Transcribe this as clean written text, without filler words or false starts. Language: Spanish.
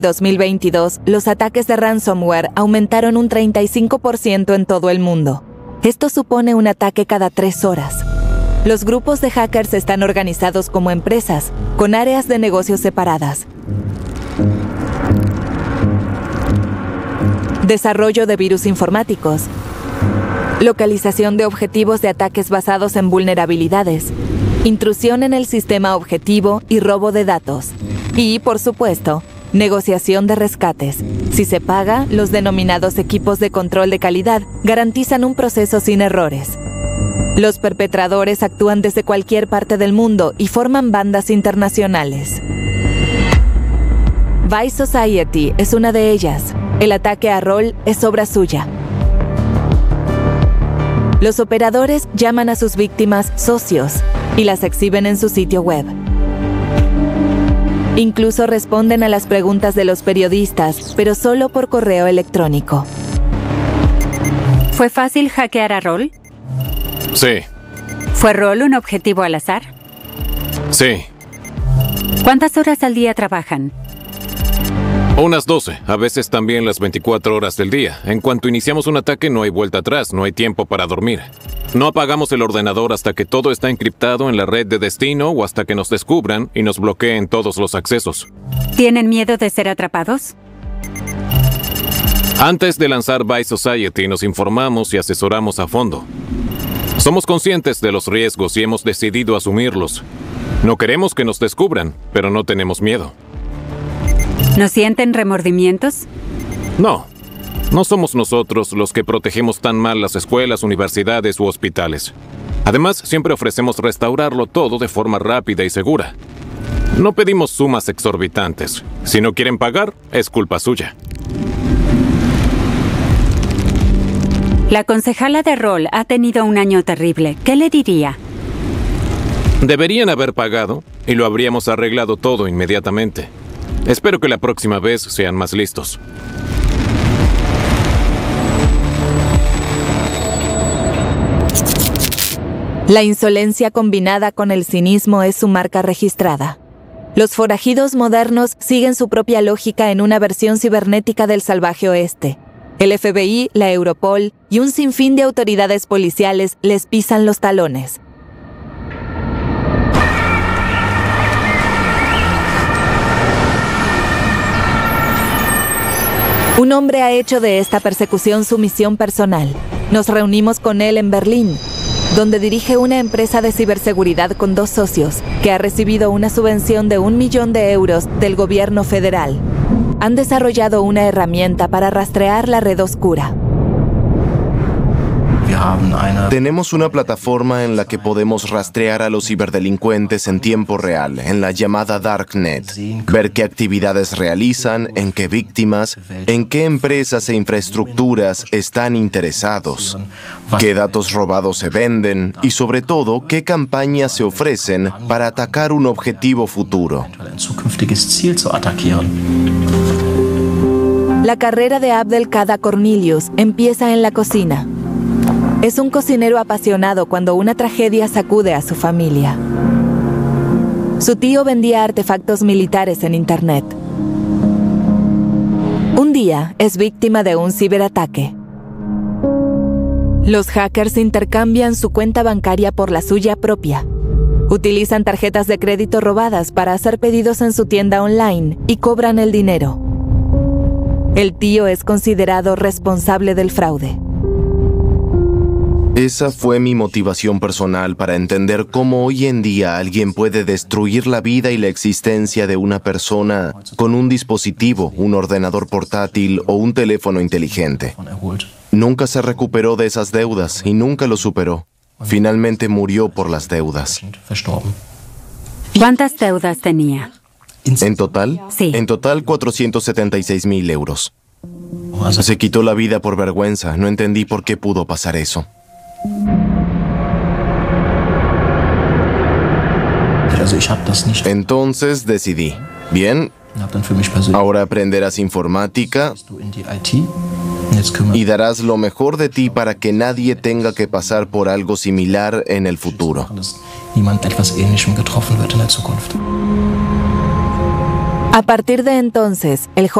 2022, los ataques de ransomware aumentaron un 35% en todo el mundo. Esto supone un ataque cada 3 horas. Los grupos de hackers están organizados como empresas, con áreas de negocios separadas. Desarrollo de virus informáticos. Localización de objetivos de ataques basados en vulnerabilidades. Intrusión en el sistema objetivo y robo de datos. Y, por supuesto, negociación de rescates. Si se paga, los denominados equipos de control de calidad garantizan un proceso sin errores. Los perpetradores actúan desde cualquier parte del mundo y forman bandas internacionales. Vice Society es una de ellas. El ataque a Roll es obra suya. Los operadores llaman a sus víctimas socios y las exhiben en su sitio web. Incluso responden a las preguntas de los periodistas, pero solo por correo electrónico. ¿Fue fácil hackear a Roll? Sí. ¿Fue Roll un objetivo al azar? Sí. ¿Cuántas horas al día trabajan? Unas 12, a veces también las 24 horas del día. En cuanto iniciamos un ataque no hay vuelta atrás, no hay tiempo para dormir. No apagamos el ordenador hasta que todo está encriptado en la red de destino o hasta que nos descubran y nos bloqueen todos los accesos. ¿Tienen miedo de ser atrapados? Antes de lanzar Vice Society nos informamos y asesoramos a fondo. Somos conscientes de los riesgos y hemos decidido asumirlos. No queremos que nos descubran, pero no tenemos miedo. ¿No sienten remordimientos? No. No somos nosotros los que protegemos tan mal las escuelas, universidades u hospitales. Además, siempre ofrecemos restaurarlo todo de forma rápida y segura. No pedimos sumas exorbitantes. Si no quieren pagar, es culpa suya. La concejala de Roll ha tenido un año terrible. ¿Qué le diría? Deberían haber pagado y lo habríamos arreglado todo inmediatamente. Espero que la próxima vez sean más listos. La insolencia combinada con el cinismo es su marca registrada. Los forajidos modernos siguen su propia lógica en una versión cibernética del salvaje oeste. El FBI, la Europol y un sinfín de autoridades policiales les pisan los talones. Un hombre ha hecho de esta persecución su misión personal. Nos reunimos con él en Berlín, donde dirige una empresa de ciberseguridad con 2 socios, que ha recibido una subvención de 1 millón de euros del gobierno federal. Han desarrollado una herramienta para rastrear la red oscura. Tenemos una plataforma en la que podemos rastrear a los ciberdelincuentes en tiempo real, en la llamada Darknet. Ver qué actividades realizan, en qué víctimas, en qué empresas e infraestructuras están interesados, qué datos robados se venden y, sobre todo, qué campañas se ofrecen para atacar un objetivo futuro. La carrera de Abdelkader Cornelius empieza en la cocina. Es un cocinero apasionado cuando una tragedia sacude a su familia. Su tío vendía artefactos militares en Internet. Un día es víctima de un ciberataque. Los hackers intercambian su cuenta bancaria por la suya propia. Utilizan tarjetas de crédito robadas para hacer pedidos en su tienda online y cobran el dinero. El tío es considerado responsable del fraude. Esa fue mi motivación personal para entender cómo hoy en día alguien puede destruir la vida y la existencia de una persona con un dispositivo, un ordenador portátil o un teléfono inteligente. Nunca se recuperó de esas deudas y nunca lo superó. Finalmente murió por las deudas. ¿Cuántas deudas tenía? ¿En total? Sí. En total 476,000 euros. Se quitó la vida por vergüenza. No entendí por qué pudo pasar eso. Entonces decidí, bien, ahora aprenderás informática y darás lo mejor de ti para que nadie tenga que pasar por algo similar en el futuro. A partir de entonces, el